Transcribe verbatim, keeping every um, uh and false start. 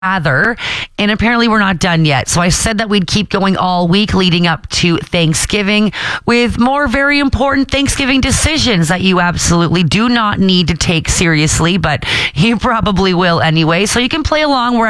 rather, and apparently we're not done yet. So I said that we'd keep going all week leading up to Thanksgiving with more very important Thanksgiving decisions that you absolutely do not need to take seriously, but you probably will anyway. So you can play along wherever